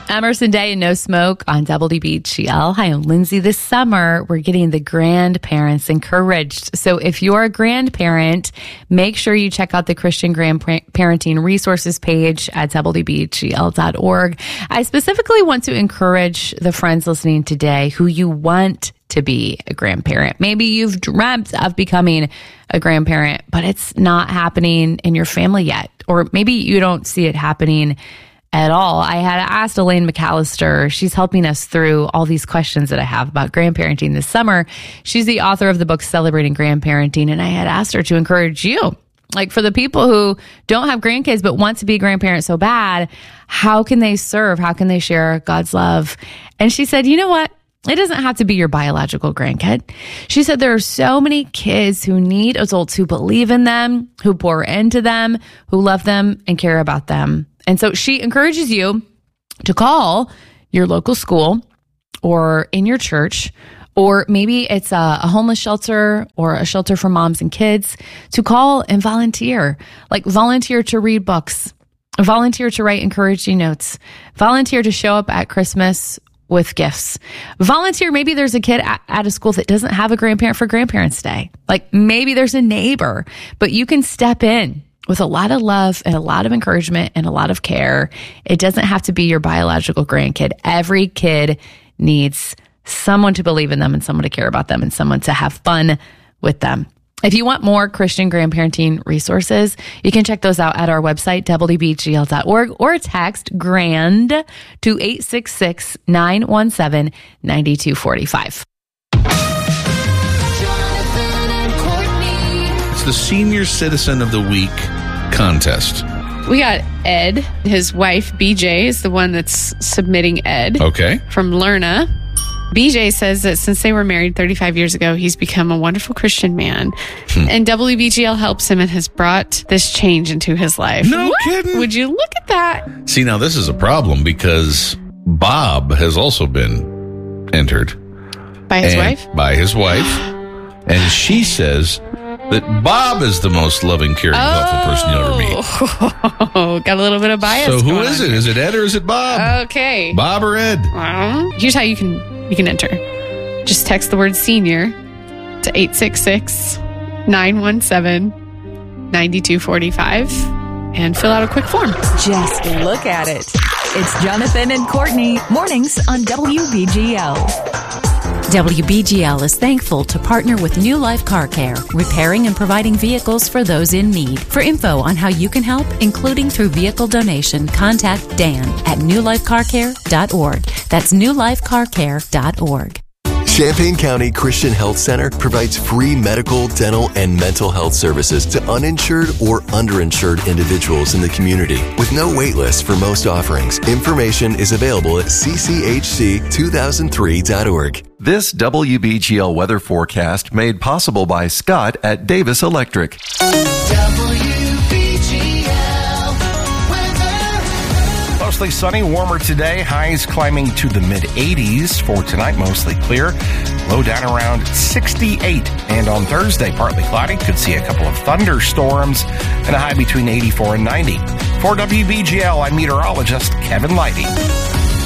Emerson Day and No Smoke on WBGL. Hi, I'm Lindsay. This summer, we're getting the grandparents encouraged. So if you're a grandparent, make sure you check out the Christian Grandparenting Resources page at WBGL.org. I specifically want to encourage the friends listening today who you want to be a grandparent. Maybe you've dreamt of becoming a grandparent, but it's not happening in your family yet. Or maybe you don't see it happening at all. I had asked Elaine McAllister. She's helping us through all these questions that I have about grandparenting this summer. She's the author of the book Celebrating Grandparenting, and I had asked her to encourage you. Like, for the people who don't have grandkids but want to be a grandparent so bad, how can they serve? How can they share God's love? And she said, you know what? It doesn't have to be your biological grandkid. She said there are so many kids who need adults who believe in them, who pour into them, who love them and care about them. And so she encourages you to call your local school or in your church, or maybe it's a homeless shelter or a shelter for moms and kids, to call and volunteer. Like, volunteer to read books, volunteer to write encouraging notes, volunteer to show up at Christmas with gifts. Volunteer, maybe there's a kid at a school that doesn't have a grandparent for Grandparents' Day. Like, maybe there's a neighbor, but you can step in with a lot of love and a lot of encouragement and a lot of care. It doesn't have to be your biological grandkid. Every kid needs someone to believe in them and someone to care about them and someone to have fun with them. If you want more Christian grandparenting resources, you can check those out at our website, WBGL.org, or text GRAND to 866-917-9245. It's the Senior Citizen of the Week contest. We got Ed. His wife, BJ, is the one that's submitting Ed. Okay. From Lerna. BJ says that since they were married 35 years ago, he's become a wonderful Christian man. And WBGL helps him and has brought this change into his life. No kidding. Would you look at that? See, now this is a problem because Bob has also been entered. By his wife? By his wife. And she says that Bob is the most loving, caring, thoughtful person you'll ever meet. Oh, got a little bit of bias. So who is it? Is it Ed or is it Bob? Okay. Bob or Ed? Here's how you can enter. Just text the word senior to 866-917-9245 and fill out a quick form. Just look at it. It's Jonathan and Courtney, mornings on WBGL. WBGL is thankful to partner with New Life Car Care, repairing and providing vehicles for those in need. For info on how you can help, including through vehicle donation, contact Dan at newlifecarcare.org. That's newlifecarcare.org. Champaign County Christian Health Center provides free medical, dental, and mental health services to uninsured or underinsured individuals in the community with no wait list for most offerings. Information is available at cchc2003.org. This WBGL weather forecast made possible by Scott at Davis Electric. Mostly sunny, warmer today. Highs climbing to the mid-80s. For tonight, mostly clear. Low down around 68. And on Thursday, partly cloudy. Could see a couple of thunderstorms and a high between 84 and 90. For WBGL, I'm meteorologist Kevin Leidy.